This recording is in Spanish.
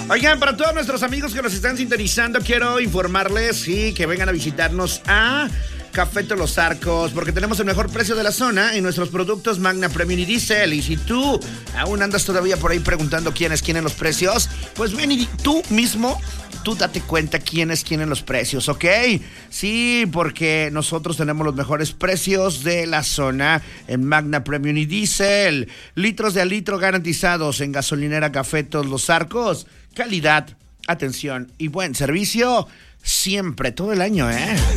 Oigan, para todos nuestros amigos que nos están sintonizando, quiero informarles, sí, que vengan a visitarnos a Café Todos los Arcos, porque tenemos el mejor precio de la zona en nuestros productos Magna Premium y Diesel. Y si tú aún andas todavía por ahí preguntando quién es quién en los precios, pues ven y tú mismo, tú date cuenta quién es quién en los precios, ¿ok? Sí, porque nosotros tenemos los mejores precios de la zona en Magna Premium y Diesel. Litros de a litro garantizados en gasolinera Café Todos los Arcos. Calidad, atención y buen servicio siempre, todo el año, ¿eh?